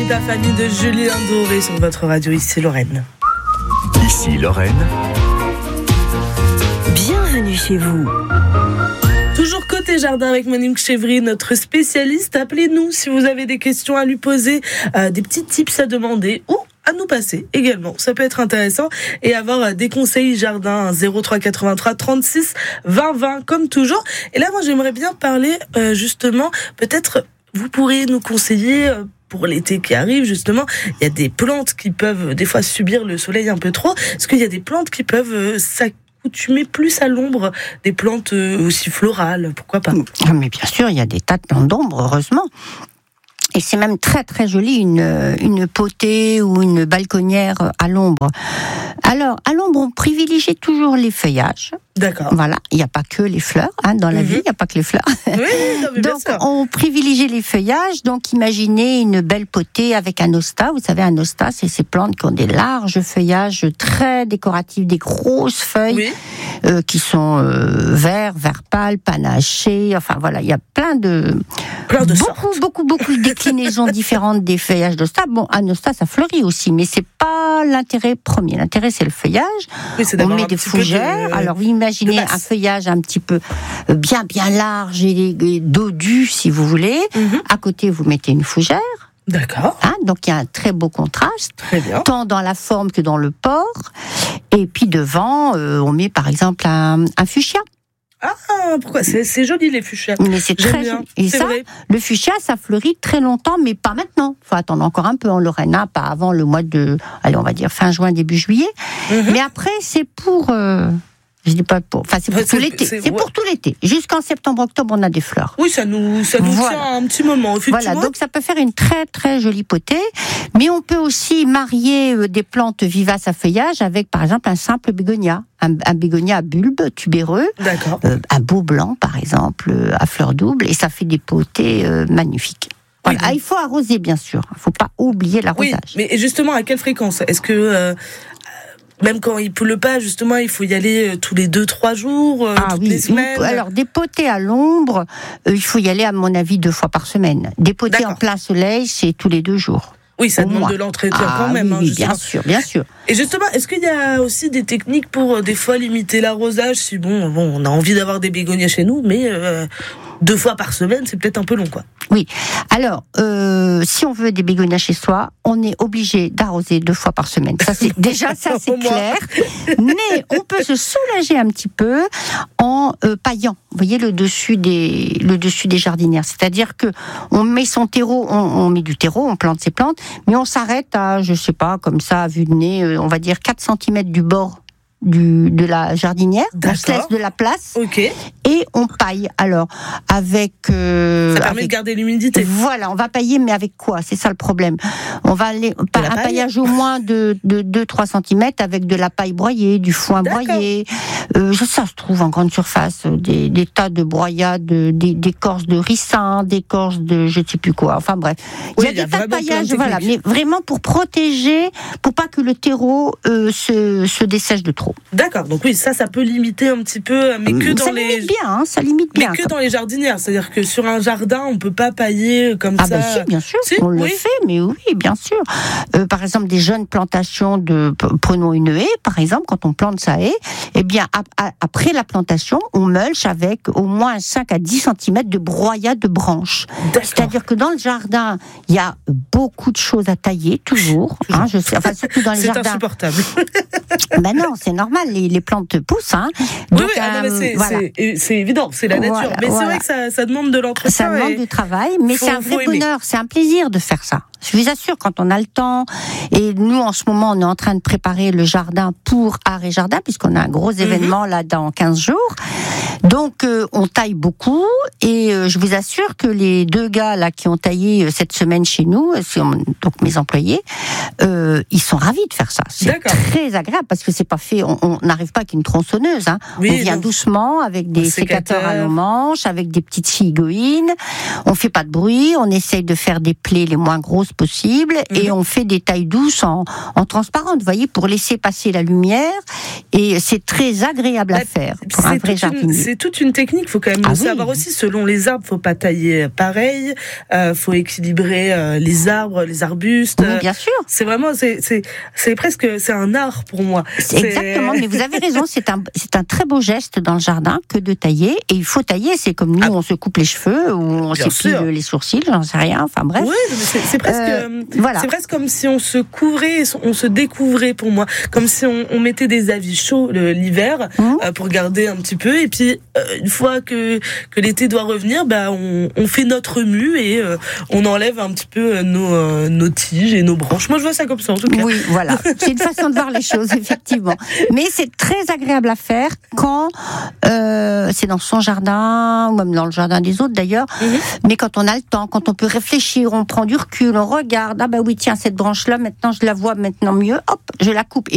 Famille ta famille de Julien Doré sur votre radio, ici Lorraine. Ici Lorraine. Bienvenue chez vous. Toujours côté jardin avec Monique Chevry, notre spécialiste. Appelez-nous si vous avez des questions à lui poser, des petits tips à demander ou à nous passer également. Ça peut être intéressant et avoir des conseils jardin 03 83 36 20 20 comme toujours. Et là, moi, j'aimerais bien parler justement, peut-être vous pourriez nous conseiller pour l'été qui arrive, justement, il y a des plantes qui peuvent des fois subir le soleil un peu trop. Est-ce qu'il y a des plantes qui peuvent s'accoutumer plus à l'ombre, des plantes aussi florales, pourquoi pas? Mais bien sûr, il y a des tas de plantes d'ombre, heureusement. Et c'est même très très joli, une potée ou une balconnière à l'ombre. Alors, à l'ombre, on privilégie toujours les feuillages. D'accord. Voilà, il n'y a pas que les fleurs, dans la vie, il n'y a pas que les fleurs. Oui, non, mais donc, bien sûr. on privilégie les feuillages. Donc, imaginez une belle potée avec un hosta. Vous savez, un hosta, c'est ces plantes qui ont des larges feuillages très décoratifs, des grosses feuilles qui sont vert pâle, panachées. Enfin, voilà, il y a plein de beaucoup de déclinaisons différentes des feuillages d'hosta. Bon, un hosta, ça fleurit aussi, mais c'est pas l'intérêt premier. L'intérêt, c'est le feuillage. Oui, c'est on met des fougères. Alors, vous imaginez un feuillage un petit peu bien large et dodu, si vous voulez. À côté, vous mettez une fougère. D'accord. Donc, il y a un très beau contraste. Très bien. Tant dans la forme que dans le port. Et puis, devant, on met, par exemple, un fuchsia. Ah, pourquoi c'est joli les fuchsias. Mais c'est très bien. joli. Et c'est ça, vrai. le fuchsia, ça fleurit très longtemps, mais pas maintenant. Il faut attendre encore un peu en Lorraine, pas avant le mois de, allez, on va dire fin juin, début juillet. Mais après, c'est pour, je dis pas pour, enfin c'est pour tout l'été. C'est pour tout l'été. Jusqu'en septembre-octobre, on a des fleurs. Oui, ça nous tient un petit moment. Voilà, donc ça peut faire une très très jolie potée. Mais on peut aussi marier des plantes vivaces à feuillage avec, par exemple, un simple bégonia. Un bégonia à bulbe tubéreux, un beau blanc par exemple, à fleurs doubles, et ça fait des potées magnifiques. Voilà. Il faut arroser bien sûr, il ne faut pas oublier l'arrosage. Oui, mais justement à quelle fréquence? Est-ce que même quand il pleut pas, justement, il faut y aller tous les 2-3 jours, toutes les semaines? Alors des potées à l'ombre, il faut y aller à mon avis 2 fois par semaine. Des potées en plein soleil, c'est tous les 2 jours. Oui, ça demande de l'entretien quand même. Oui, bien sûr. Et justement, est-ce qu'il y a aussi des techniques pour des fois limiter l'arrosage? Si on a envie d'avoir des bégonias chez nous, mais 2 fois par semaine, c'est peut-être un peu long, quoi. Oui. Alors, si on veut des bégonias chez soi, on est obligé d'arroser 2 fois par semaine. Ça, c'est c'est clair. Mais on peut se soulager un petit peu en paillant. Vous voyez le dessus des jardinières. C'est-à-dire que on met son terreau, on met du terreau, on plante ses plantes, mais on s'arrête à, je sais pas, comme ça, à vue de nez, on va dire 4 cm du bord de la jardinière. On se laisse de la place. Et on paille. Alors, avec... ça permet de garder l'humidité. Voilà, on va pailler, mais avec quoi? C'est ça le problème. On va aller un paillage au moins de 2-3 cm avec de la paille broyée, du foin broyé. Ça se trouve en grande surface, des tas de broyades, d'écorces de ricin, d'écorces de je ne sais plus quoi. Enfin bref. Il y a des tas de paillages, voilà, mais vraiment pour protéger, pour pas que le terreau se dessèche de trop. D'accord, donc oui, ça peut limiter un petit peu, mais que dans ça limite bien. Mais que dans les jardinières, c'est-à-dire que sur un jardin, on peut pas pailler comme ça. Ah si, bien sûr, on le fait, mais oui, bien sûr. Par exemple, des jeunes plantations prenons une haie, par exemple, quand on plante sa haie, eh bien, après la plantation, on mulch avec au moins 5 à 10 cm de broyade de branches. C'est-à-dire que dans le jardin, il y a beaucoup de choses à tailler, toujours. Je sais, enfin, surtout dans les jardins. C'est insupportable. Ben non, c'est normal, les plantes poussent. Donc, c'est évident, c'est la nature. Mais c'est vrai que ça demande de l'entretien. Ça demande du travail, mais c'est un vrai bonheur, c'est un plaisir de faire ça. Je vous assure, quand on a le temps, et nous en ce moment on est en train de préparer le jardin pour Art et Jardin, puisqu'on a un gros événement là dans 15 jours. Donc on taille beaucoup, et je vous assure que les 2 gars là qui ont taillé cette semaine chez nous, donc mes employés, ils sont ravis de faire ça. C'est très agréable parce que c'est pas fait, on n'arrive pas avec une tronçonneuse. On vient doucement avec des sécateurs à nos manches, avec des petites cigoïnes. On fait pas de bruit, on essaye de faire des plaies les moins grosses possible, et on fait des tailles douces en transparente, vous voyez, pour laisser passer la lumière, et c'est très agréable à faire pour un vrai jardinier. C'est toute une technique, il faut quand même savoir aussi, selon les arbres, faut pas tailler pareil, faut équilibrer les arbres, les arbustes. Oui, bien sûr. C'est vraiment, c'est presque, c'est un art pour moi. Exactement, mais vous avez raison, c'est un très beau geste dans le jardin que de tailler, et il faut tailler, c'est comme nous, on se coupe les cheveux, ou on s'épile les sourcils, j'en sais rien, enfin bref. Oui, c'est presque, voilà. C'est presque comme si on se couvrait, on se découvrait pour moi, comme si on mettait des habits chauds l'hiver pour garder un petit peu, et puis une fois que l'été doit revenir, on fait notre mue et on enlève un petit peu nos tiges et nos branches. Moi je vois ça comme ça en tout cas. Oui, voilà, c'est une façon de voir les choses, effectivement. Mais c'est très agréable à faire quand c'est dans son jardin, ou même dans le jardin des autres d'ailleurs, mais quand on a le temps, quand on peut réfléchir, on prend du recul, on regarde, ah bah oui tiens, cette branche là maintenant je la vois maintenant mieux, hop, je la coupe.